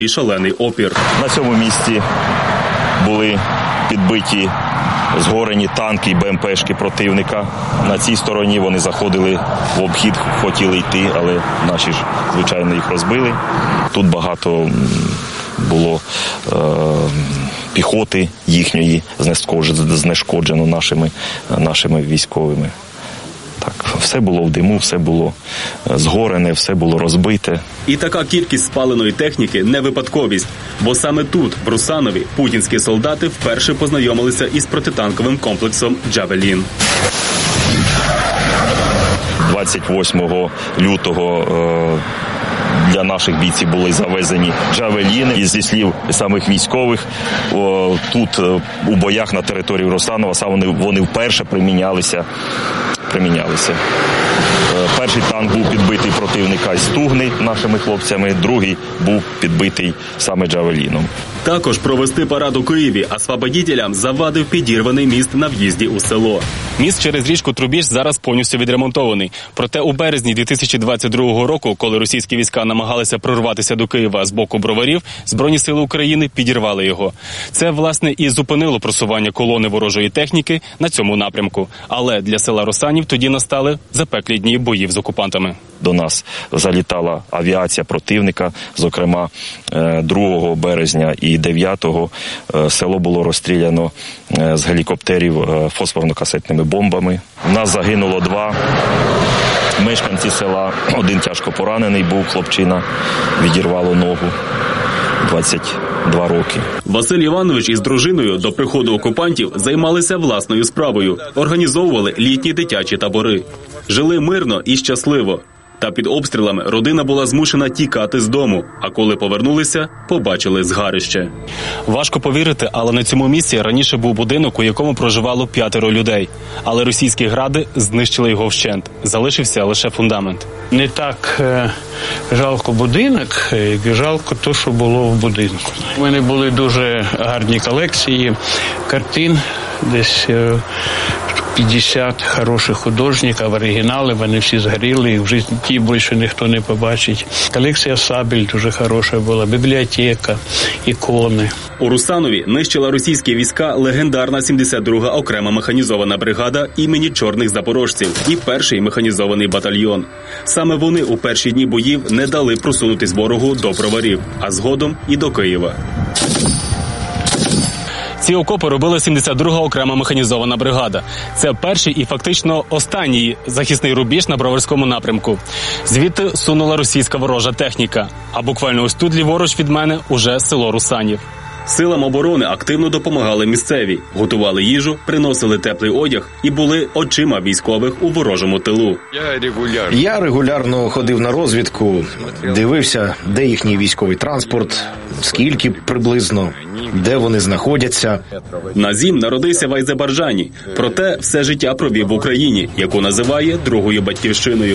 і шалений опір. На цьому місці були підбиті згорені танки і БМПшки противника. На цій стороні вони заходили в обхід, хотіли йти, але наші ж, звичайно, їх розбили. Тут багато було піхоти їхньої знешкоджено нашими військовими. Так, все було в диму, все було згорене, все було розбите. І така кількість спаленої техніки – не випадковість. Бо саме тут, в Русанові, путінські солдати вперше познайомилися із протитанковим комплексом «Джавелін». 28 лютого для наших бійців були завезені «Джавеліни». І зі слів самих військових, тут у боях на території Русанова саме вони вперше примінялися. Перший танк був підбитий противника із Стугни нашими хлопцями, другий був підбитий саме «Джавеліном». Також провести парад у Києві освободітелям завадив підірваний міст на в'їзді у село. Міст через річку Трубіж зараз повністю відремонтований. Проте у березні 2022 року, коли російські війська намагалися прорватися до Києва з боку Броварів, Збройні сили України підірвали його. Це, власне, і зупинило просування колони ворожої техніки на цьому напрямку. Але для села Русанів тоді настали запеклі дні боїв з окупантами. До нас залітала авіація противника, зокрема 2 березня і 9-го село було розстріляно з гелікоптерів фосфорно-касетними бомбами. У нас загинуло 2 мешканці села, 1 тяжко поранений був хлопчина, відірвало ногу, 22 роки. Василь Іванович із дружиною до приходу окупантів займалися власною справою, організовували літні дитячі табори. Жили мирно і щасливо. Та під обстрілами родина була змушена тікати з дому, а коли повернулися, побачили згарище. Важко повірити, але на цьому місці раніше був будинок, у якому проживало 5 людей. Але російські гради знищили його вщент. Залишився лише фундамент. Не так жалко будинок, як жалко те, що було в будинку. У мене були дуже гарні колекції картин, десь 50 хороших художників, оригінали, вони всі згоріли, їх в житті більше ніхто не побачить. Колекція сабель дуже хороша була, бібліотека, ікони. У Русанові нищила російські війська легендарна 72-га окрема механізована бригада імені Чорних Запорожців і 1-й механізований батальйон. Саме вони у перші дні боїв не дали просунутись ворогу до Броварів, а згодом і до Києва. Ці окопи робила 72-га окрема механізована бригада. Це перший і фактично останній захисний рубіж на Броварському напрямку. Звідти сунула російська ворожа техніка. А буквально ось тут ліворуч від мене уже село Русанів. Силам оборони активно допомагали місцеві, готували їжу, приносили теплий одяг і були очима військових у ворожому тилу. Я регулярно ходив на розвідку, дивився, де їхній військовий транспорт, скільки приблизно, де вони знаходяться. Назім народився в Азербайджані, проте все життя провів в Україні, яку називає другою батьківщиною.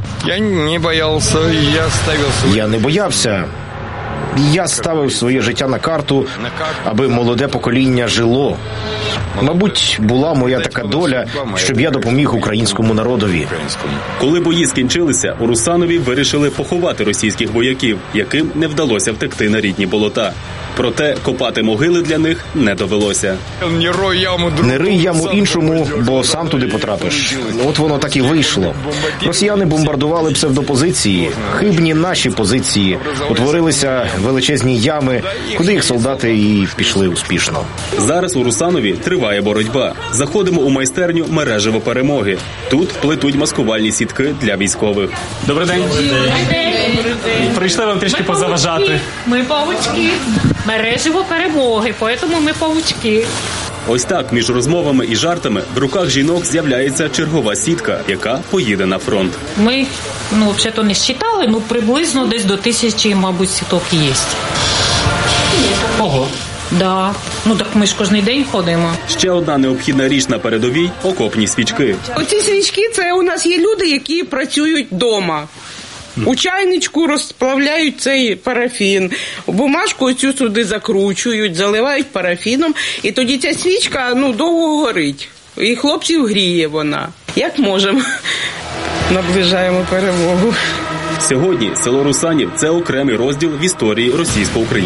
Я не боявся. Я ставив своє життя на карту, аби молоде покоління жило. Мабуть, була моя така доля, щоб я допоміг українському народові. Коли бої скінчилися, у Русанові вирішили поховати російських вояків, яким не вдалося втекти на рідні болота. Проте копати могили для них не довелося. Не рий яму іншому, бо сам туди потрапиш. От воно так і вийшло. Росіяни бомбардували псевдопозиції, хибні наші позиції. Утворилися величезні ями, куди їх солдати і пішли успішно. Зараз у Русанові триває боротьба. Заходимо у майстерню «Мережево перемоги». Тут плетуть маскувальні сітки для військових. Добрий день. Прийшли вам трішки позаважати. Ми павучки. Мережево перемоги, тому ми павучки. Ось так, між розмовами і жартами, в руках жінок з'являється чергова сітка, яка поїде на фронт. Ми, взагалі-то не считали, приблизно десь до 1000, мабуть, сіток є. Ого. Да. Так ми ж кожен день ходимо. Ще одна необхідна річ на передовій – окопні свічки. Оці свічки – це у нас є люди, які працюють вдома. У чайничку розплавляють цей парафін, бумажку оцю сюди закручують, заливають парафіном, і тоді ця свічка довго горить. І хлопців гріє вона. Як можемо, наближаємо перемогу. Сьогодні село Русанів – це окремий розділ в історії російсько-української